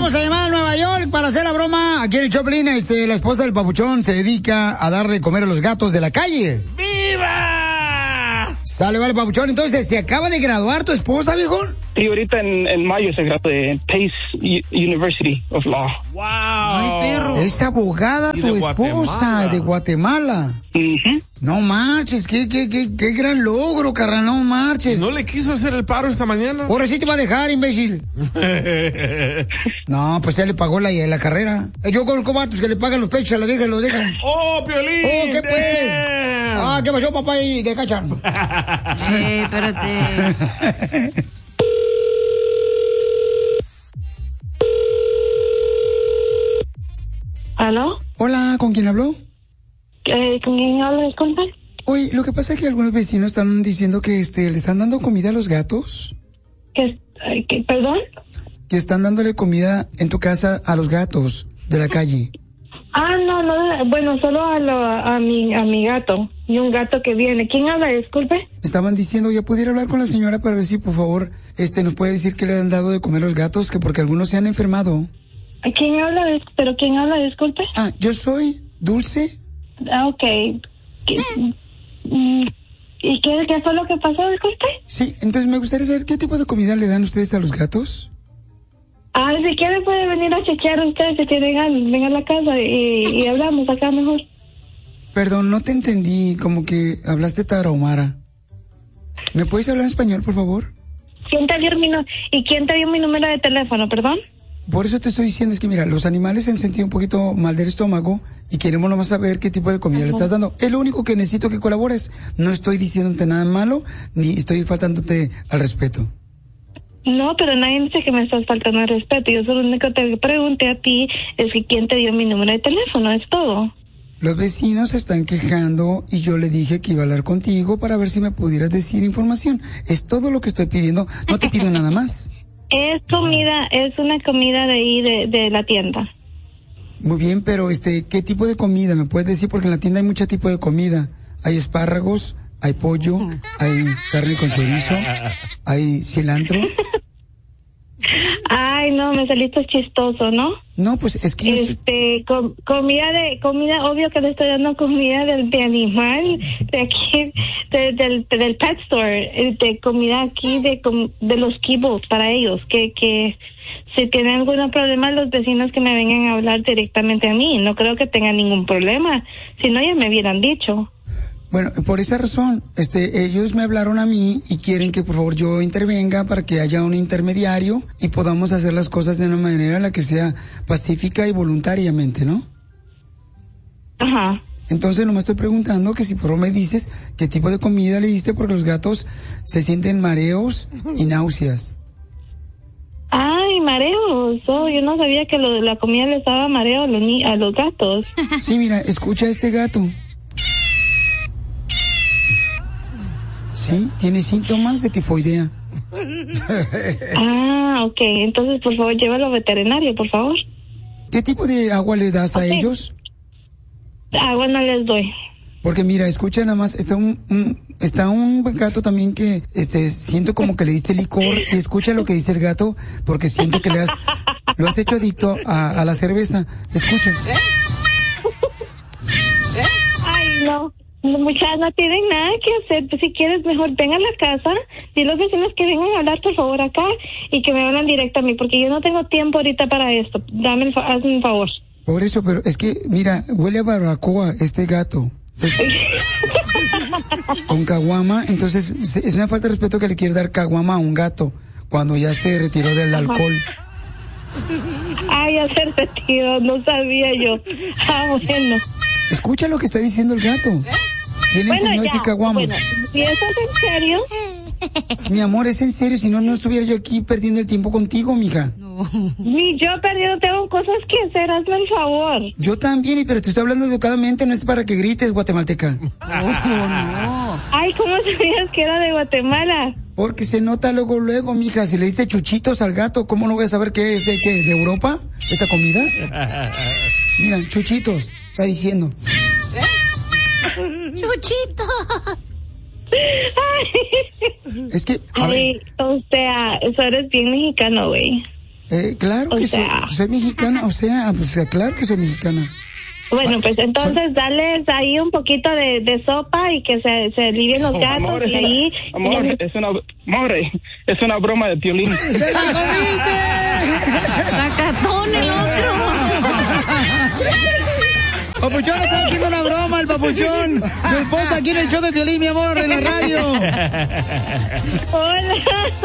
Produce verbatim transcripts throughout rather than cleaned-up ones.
Vamos a llamar a Nueva York para hacer la broma. Aquí en el Choplin, este, la esposa del papuchón se dedica a darle de comer a los gatos de la calle. ¡Viva! Sale, vale, papuchón. Entonces, ¿se acaba de graduar tu esposa, viejo? Sí, ahorita en, en mayo se graduó de Pace U- University of Law. ¡Wow! Ay, perro. Es abogada Y tu de esposa Guatemala. de Guatemala. Ujú. No marches, qué, qué, qué, qué gran logro, carnal, no marches. ¿No le quiso hacer el paro esta mañana? Ahora sí te va a dejar, imbécil. No, pues ya le pagó la, la carrera. Yo conozco vatos que le pagan los pechos a la vieja y los dejan. ¡Oh, Piolín! Oh, ¿qué pues? Damn. Ah, ¿qué pasó, papá? Y te cachan. Eh, espérate. ¿Aló? Hola, ¿con quién habló? Eh, ¿Con quién hablo? Disculpe. Oye, lo que pasa es que algunos vecinos están diciendo que este le están dando comida a los gatos. ¿Qué, ay, qué, ¿Perdón? Que están dándole comida en tu casa a los gatos de la calle. Ah, no, no, bueno, solo a, lo, a, mi, a mi gato y un gato que viene. ¿Quién habla? Disculpe. Estaban diciendo, ¿ya pudiera hablar con la señora para ver si, por favor, este nos puede decir que le han dado de comer a los gatos? Que porque algunos se han enfermado. ¿Quién habla? Dis- ¿Pero quién habla? Disculpe. Ah, yo soy Dulce. Ah, ok. ¿Qué, mm, ¿Y qué, qué fue lo que pasó? Disculpe. Sí, entonces me gustaría saber qué tipo de comida le dan ustedes a los gatos. Ah, si quiere puede venir a chequear ustedes si tienen ganas. Venga a la casa y, y hablamos acá mejor. Perdón, no te entendí, como que hablaste tarahumara. ¿Me puedes hablar en español, por favor? ¿Quién te dio mi, nu- ¿Y quién te dio mi número de teléfono, perdón? Por eso te estoy diciendo, es que mira, los animales se han sentido un poquito mal del estómago y queremos nomás saber qué tipo de comida le estás dando. Es lo único que necesito que colabores. No estoy diciéndote nada malo, ni estoy faltándote al respeto. No, pero nadie dice que me estás faltando el respeto. Yo solo lo único que te pregunté a ti es que quién te dio mi número de teléfono, es todo. Los vecinos se están quejando y yo le dije que iba a hablar contigo para ver si me pudieras decir información. Es todo lo que estoy pidiendo, no te pido nada más. Es comida, es una comida de ahí, de, de la tienda. Muy bien, pero este, ¿qué tipo de comida? ¿Me puedes decir? Porque en la tienda hay mucho tipo de comida. Hay espárragos, hay pollo, hay carne con chorizo, hay cilantro. Ay, no, me saliste chistoso, ¿no? No, pues es que yo estoy- Este, com- comida de, comida, obvio que le estoy dando comida del, de animal, de aquí, de- del, del pet store, eh, de comida aquí, de, com- de los kibbles para ellos, que, que si tienen algún problema los vecinos que me vengan a hablar directamente a mí, no creo que tengan ningún problema, si no ya me hubieran dicho. Bueno, por esa razón, este, ellos me hablaron a mí y quieren que por favor yo intervenga para que haya un intermediario y podamos hacer las cosas de una manera en la que sea pacífica y voluntariamente, ¿no? Ajá. Entonces no me estoy preguntando que si por favor me dices qué tipo de comida le diste porque los gatos se sienten mareos y náuseas. Ay, mareos. Oh, yo no sabía que lo de la comida les daba mareo a los, ni- a los gatos. Sí, mira, escucha a este gato. Sí, tiene síntomas de tifoidea. Ah, ok. Entonces, por favor, llévalo al veterinario, por favor. ¿Qué tipo de agua le das a Ok. ellos? Agua no les doy. Porque mira, escucha nada más, está un, un- está un gato también que este siento como que le diste licor y escucha lo que dice el gato porque siento que le has lo has hecho adicto a, a la cerveza. Escucha. Ay, no. No, muchachas, no tienen nada que hacer. Pues, si quieres, mejor ven a la casa. Dile a los vecinos que vengan a hablar, por favor, acá y que me hablan directo a mí, porque yo no tengo tiempo ahorita para esto. Dame el, fa- hazme un favor. Por eso, pero es que mira, huele a barbacoa este gato. Entonces, con caguama, entonces se- es una falta de respeto que le quieres dar caguama a un gato cuando ya se retiró del alcohol. Ay, hacer sentido, no sabía yo. Ah, bueno. Escucha lo que está diciendo el gato. ¿Quién le enseñó ese caguama? Bueno, si eso es en serio, Mi amor, es en serio, si no, no estuviera yo aquí perdiendo el tiempo contigo, mija. ni yo perdido tengo cosas que hacer, hazme el favor. Yo también, y pero te estoy hablando educadamente, no es para que grites, guatemalteca. Ay, ¿cómo sabías que era de Guatemala? Porque se nota luego, luego, mija, si le diste chuchitos al gato, ¿cómo no voy a saber qué es de qué? ¿De Europa? ¿Esa comida? Mira, chuchitos, está diciendo. ¡Chuchitos! Ay, Es que, a ver, Ay, o sea, eso eres bien mexicano, güey. Eh, claro O que soy, sea. soy mexicana, o sea, pues claro que soy mexicana. Bueno, pues entonces dales ahí un poquito de, de sopa y que se, se alivien los gatos Amor, es y ahí... una, amor, es una, amor, es una broma de Piolín. ¡Se la comiste! ¡Sacatón el otro! Papuchón, está haciendo una broma el papuchón. Tu esposa aquí en el show de Piolín, mi amor, en la radio. Hola.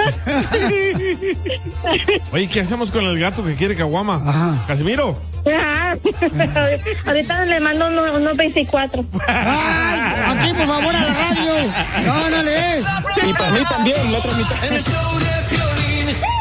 Oye, ¿qué hacemos con el gato que quiere caguama? Ajá. Casimiro. Ajá. Ahorita le mando unos, unos veinticuatro. Ay, aquí, por favor, a la radio. No, no le des. Y para mí también, la otra mitad. En el show de Piolín.